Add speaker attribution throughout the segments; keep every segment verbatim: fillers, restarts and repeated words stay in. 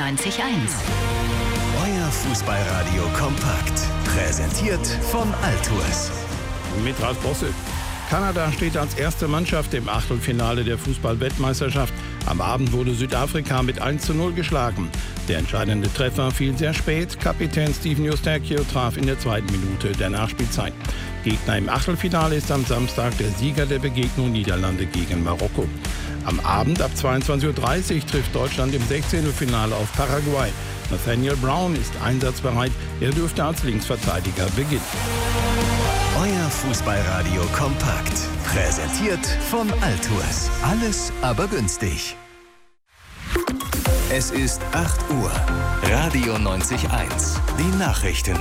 Speaker 1: neunzig Komma eins.
Speaker 2: Euer Fußballradio kompakt. Präsentiert von Altours.
Speaker 3: Mit Ralf Bosse. Kanada steht als erste Mannschaft im Achtelfinale der Fußball-Weltmeisterschaft. Am Abend wurde Südafrika mit eins zu null geschlagen. Der entscheidende Treffer fiel sehr spät. Kapitän Steven Eustáquio traf in der zweiten Minute der Nachspielzeit. Gegner im Achtelfinale ist am Samstag der Sieger der Begegnung Niederlande gegen Marokko. Am Abend ab zweiundzwanzig Uhr dreißig trifft Deutschland im Sechzehntelfinale auf Paraguay. Nathaniel Brown ist einsatzbereit. Er dürfte als Linksverteidiger beginnen.
Speaker 2: Euer Fußballradio kompakt. Präsentiert von Altours. Alles aber günstig. Es ist acht Uhr. Radio neunzig Komma eins. Die Nachrichten.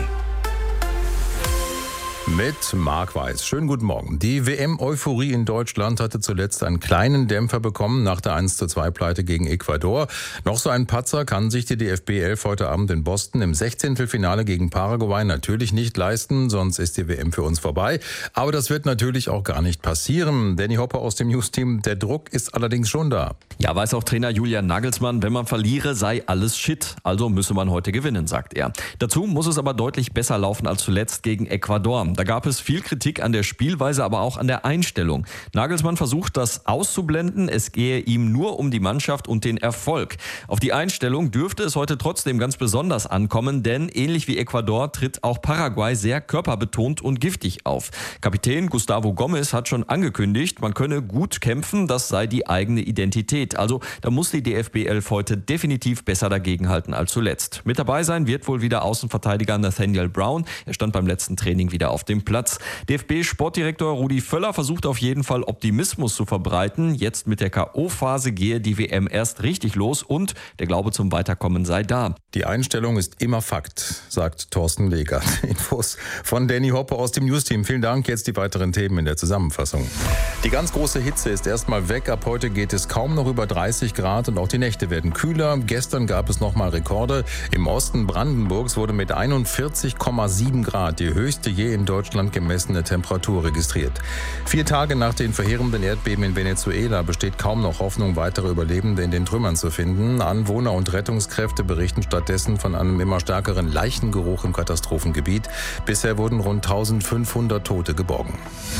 Speaker 4: Mit Marc Weiß. Schönen guten Morgen. Die W M-Euphorie in Deutschland hatte zuletzt einen kleinen Dämpfer bekommen nach der eins zu zwei Pleite gegen Ecuador. Noch so ein Patzer kann sich die D F B elf heute Abend in Boston im Sechzehntelfinale gegen Paraguay natürlich nicht leisten, sonst ist die W M für uns vorbei. Aber das wird natürlich auch gar nicht passieren. Danny Hopper aus dem News-Team, der Druck ist allerdings schon da.
Speaker 5: Ja, weiß auch Trainer Julian Nagelsmann, wenn man verliere, sei alles Shit. Also müsse man heute gewinnen, sagt er. Dazu muss es aber deutlich besser laufen als zuletzt gegen Ecuador. Da gab es viel Kritik an der Spielweise, aber auch an der Einstellung. Nagelsmann versucht, das auszublenden. Es gehe ihm nur um die Mannschaft und den Erfolg. Auf die Einstellung dürfte es heute trotzdem ganz besonders ankommen, denn ähnlich wie Ecuador tritt auch Paraguay sehr körperbetont und giftig auf. Kapitän Gustavo Gomes hat schon angekündigt, man könne gut kämpfen, das sei die eigene Identität. Also da muss die D F B elf heute definitiv besser dagegenhalten als zuletzt. Mit dabei sein wird wohl wieder Außenverteidiger Nathaniel Brown. Er stand beim letzten Training wieder auf dem Platz. D F B-Sportdirektor Rudi Völler versucht auf jeden Fall Optimismus zu verbreiten. Jetzt mit der K O-Phase gehe die W M erst richtig los und der Glaube zum Weiterkommen sei da.
Speaker 4: Die Einstellung ist immer Fakt, sagt Thorsten Legert. Infos von Danny Hopper aus dem News-Team. Vielen Dank. Jetzt die weiteren Themen in der Zusammenfassung. Die ganz große Hitze ist erstmal weg. Ab heute geht es kaum noch über dreißig Grad und auch die Nächte werden kühler. Gestern gab es nochmal Rekorde. Im Osten Brandenburgs wurde mit einundvierzig Komma sieben Grad die höchste je in Deutschland gemessene Temperatur registriert. Vier Tage nach den verheerenden Erdbeben in Venezuela besteht kaum noch Hoffnung, weitere Überlebende in den Trümmern zu finden. Anwohner und Rettungskräfte berichten stattdessen von einem immer stärkeren Leichengeruch im Katastrophengebiet. Bisher wurden rund eintausendfünfhundert Tote geborgen.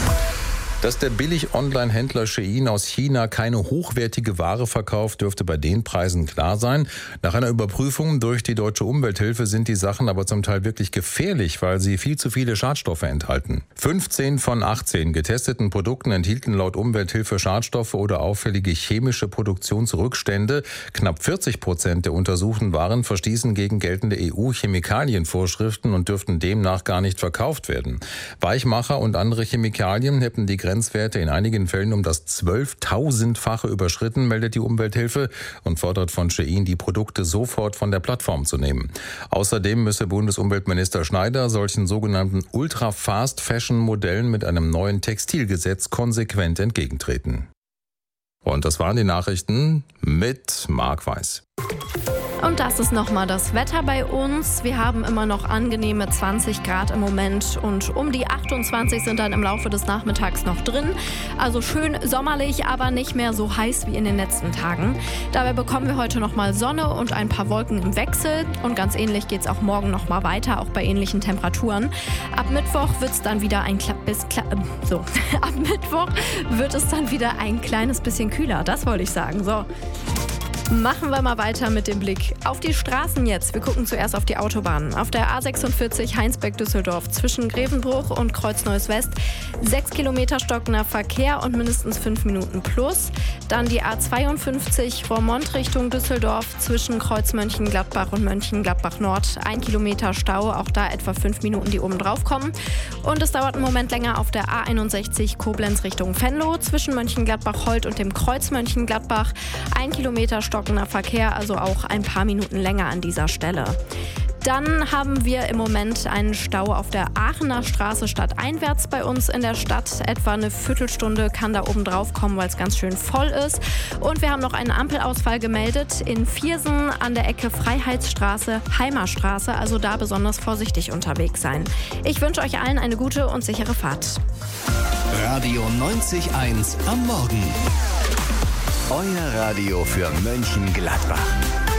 Speaker 4: Dass der Billig-Online-Händler Shein aus China keine hochwertige Ware verkauft, dürfte bei den Preisen klar sein. Nach einer Überprüfung durch die Deutsche Umwelthilfe sind die Sachen aber zum Teil wirklich gefährlich, weil sie viel zu viele Schadstoffe enthalten. fünfzehn von achtzehn getesteten Produkten enthielten laut Umwelthilfe Schadstoffe oder auffällige chemische Produktionsrückstände. Knapp vierzig Prozent der untersuchten Waren verstießen gegen geltende E U-Chemikalienvorschriften und dürften demnach gar nicht verkauft werden. Weichmacher und andere Chemikalien hätten die Grenzwerte in einigen Fällen um das zwölftausendfache überschritten, meldet die Umwelthilfe und fordert von Shein, die Produkte sofort von der Plattform zu nehmen. Außerdem müsse Bundesumweltminister Schneider solchen sogenannten Ultra-Fast-Fashion-Modellen mit einem neuen Textilgesetz konsequent entgegentreten. Und das waren die Nachrichten mit Marc Weiß.
Speaker 6: Und das ist nochmal das Wetter bei uns. Wir haben immer noch angenehme zwanzig Grad im Moment und um die achtundzwanzig sind dann im Laufe des Nachmittags noch drin. Also schön sommerlich, aber nicht mehr so heiß wie in den letzten Tagen. Dabei bekommen wir heute nochmal Sonne und ein paar Wolken im Wechsel. Und ganz ähnlich geht es auch morgen nochmal weiter, auch bei ähnlichen Temperaturen. Ab Mittwoch wird es dann wieder ein Kla- bis Kla- äh, so. Ab Mittwoch wird es dann wieder ein kleines bisschen kühler. Das wollte ich sagen. So. Machen wir mal weiter mit dem Blick auf die Straßen jetzt. Wir gucken zuerst auf die Autobahnen. Auf der A sechsundvierzig Heinsberg-Düsseldorf zwischen Grevenbruch und Kreuz-Neues West sechs Kilometer stockender Verkehr und mindestens fünf Minuten plus. Dann die A zweiundfünfzig Roermond Richtung Düsseldorf zwischen Kreuz Mönchengladbach und Mönchengladbach Nord. Ein Kilometer Stau, auch da etwa fünf Minuten, die oben drauf kommen. Und es dauert einen Moment länger auf der A einundsechzig Koblenz Richtung Venlo zwischen Mönchengladbach-Holt und dem Kreuz Mönchengladbach. Ein Kilometer Stock Verkehr, also auch ein paar Minuten länger an dieser Stelle. Dann haben wir im Moment einen Stau auf der Aachener Straße stadteinwärts bei uns in der Stadt. Etwa eine Viertelstunde kann da oben drauf kommen, weil es ganz schön voll ist. Und wir haben noch einen Ampelausfall gemeldet in Viersen an der Ecke Freiheitsstraße, Heimerstraße. Also da besonders vorsichtig unterwegs sein. Ich wünsche euch allen eine gute und sichere Fahrt.
Speaker 2: Radio neunzig Komma eins am Morgen. Euer Radio für Mönchengladbach.